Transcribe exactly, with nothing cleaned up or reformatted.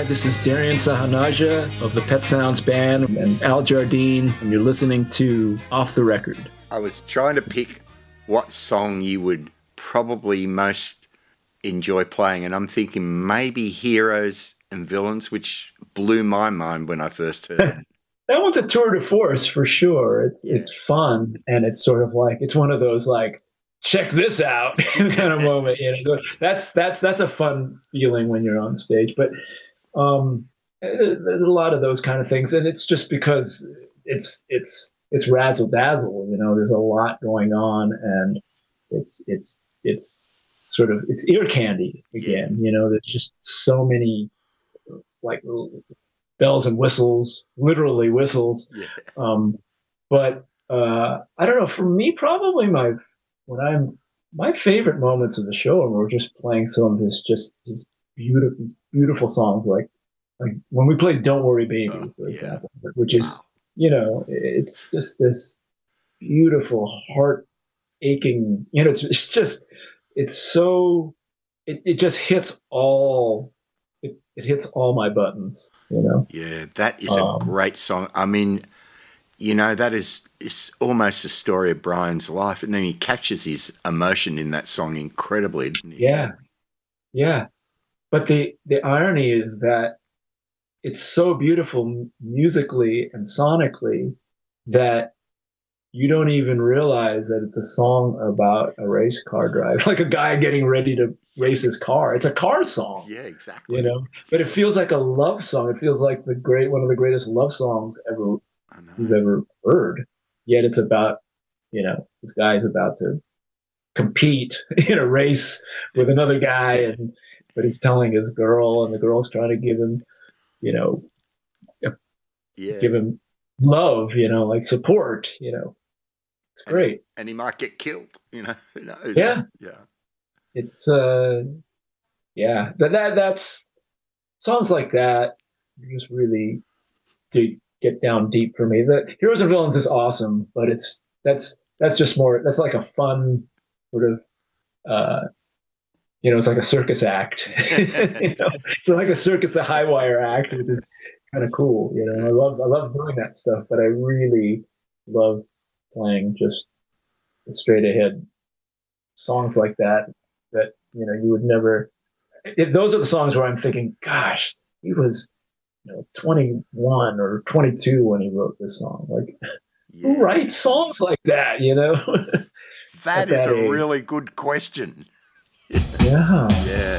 This is Darian Sahanaja of the Pet Sounds Band and Al Jardine, and you're listening to Off the Record. I was trying to pick what song you would probably most enjoy playing, and I'm thinking maybe Heroes and Villains, which blew my mind when I first heard it. That one's a tour de force for sure. It's yeah. It's fun, and it's sort of like, it's one of those like, check this out kind of moment. You know, that's that's that's a fun feeling when you're on stage. But um, there's a lot of those kind of things, and it's just because it's it's it's razzle dazzle. You know, there's a lot going on, and it's it's it's sort of it's ear candy again. You know, there's just so many like bells and whistles, literally whistles. Yeah. Um, but uh, I don't know. For me, probably my when I'm my favorite moments of the show, and we're just playing some of his just his beautiful, his beautiful songs, like like when we played "Don't Worry, Baby," oh, for yeah. example, which is wow. you know, it's just this beautiful, heart aching. You know, it's, it's just it's so it, it just hits all. It, it hits all my buttons, you know? Yeah, that is a um, great song. I mean, you know, that is is almost a story of Brian's life. And then he captures his emotion in that song incredibly, doesn't he? Yeah, yeah. But the, the irony is that it's so beautiful musically and sonically that you don't even realize that it's a song about a race car drive, like a guy getting ready to race his car. It's a car song. Yeah, exactly. You know, but it feels like a love song. It feels like the great, one of the greatest love songs ever you've ever heard. Yet it's about, you know, this guy's about to compete in a race with another guy, and but he's telling his girl, and the girl's trying to give him, you know, yeah. give him love, you know, like support, you know. It's great. And, and he might get killed, you know, who knows? Yeah. Yeah. It's, uh, yeah, that, that that's songs like that just really do get down deep for me. The Heroes and Villains is awesome, but it's, that's, that's just more, that's like a fun sort of, uh, you know, it's like a circus act. You know? It's like a circus, a high wire act, which is kind of cool. You know, I love, I love doing that stuff, but I really love playing just straight ahead songs like that, that, you know, you would never, it, those are the songs where I'm thinking, gosh, he was, you know, twenty-one or twenty-two when he wrote this song. Like, yeah. Who writes songs like that, you know? That is that a age. really good question. Yeah. Yeah.